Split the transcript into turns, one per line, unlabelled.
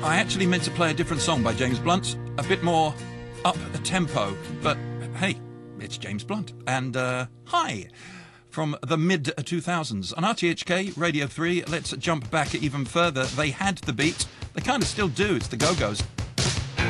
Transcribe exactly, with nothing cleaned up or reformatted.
I actually meant to play a different song by James Blunt, a bit more up the tempo, but hey, it's James Blunt. And uh, hi, from the mid two thousands. On R T H K, Radio three, let's jump back even further. They had the beat, they kind of still do, it's the Go-Go's.